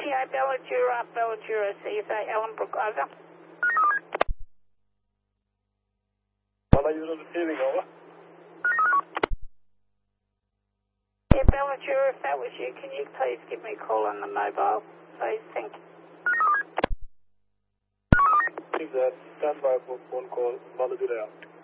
Belladura, CSA Ellenbrook, over. What are you receiving, over? Yeah, Belladura, if that was you, can you please give me a call on the mobile, please? Thank you. Is that standby for phone call, Belladura out.